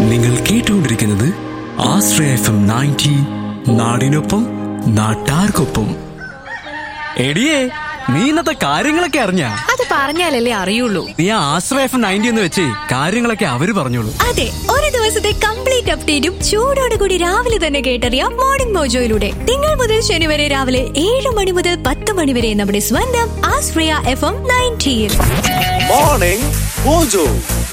നിങ്ങൾ കേട്ടുകൊണ്ടിരിക്കുന്നത് ആശ്രയ FM 90, നാടിനൊപ്പം നാട്ടാർക്കൊപ്പം. എടിയേ, നീ ഇന്നത്തെ കാര്യങ്ങളൊക്കെ അറിഞ്ഞാ? അത് പറഞ്ഞാലല്ലേ അറിയുള്ളൂ. നീ ആശ്രയ FM 90 എന്ന് വെച്ചേ കാര്യങ്ങളൊക്കെ അവര് പറഞ്ഞോളൂ. അതെ, ഒരു ദിവസത്തെ കംപ്ലീറ്റ് അപ്ഡേറ്റും ചൂടോട് കൂടി രാവിലെ തന്നെ കേട്ടറിയാം മോർണിംഗ് മോജോയിലൂടെ. തിങ്കൾ മുതൽ ശനി വരെ രാവിലെ 7 മണി മുതൽ 10 മണി വരെ നമ്മുടെ സ്വന്തം ആശ്രയ FM 90. Morning mojo.